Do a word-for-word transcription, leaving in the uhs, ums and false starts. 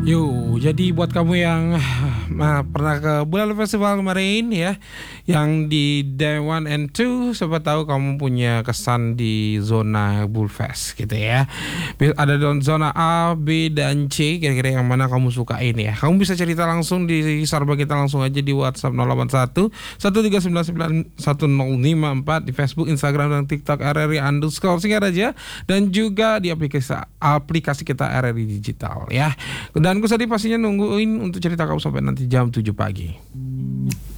Yo, jadi buat kamu yang uh, pernah ke Buleleng Festival kemarin ya, yang di Day One and Two, siapa tahu kamu punya kesan di zona Bulfest gitu ya. Ada don- zona A, B, dan C, kira-kira yang mana kamu sukain ya. Kamu bisa cerita langsung di Sarba kita langsung aja di WhatsApp nol delapan satu satu tiga sembilan sembilan satu nol lima empat, di Facebook, Instagram, dan TikTok R R I underscore Singkat aja, dan juga di aplikasi aplikasi kita R R I Digital ya. Dan Kusadi pastinya nungguin untuk cerita kamu sampai nanti jam tujuh pagi.